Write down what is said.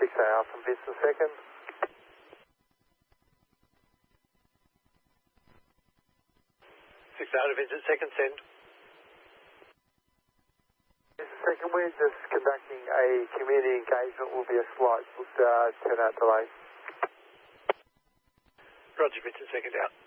6AR from Vincent Second. Out of Vincent Second, send. Vincent Second, we're just conducting a community engagement. Will be a slight turnout delay. Roger, Vincent Second out.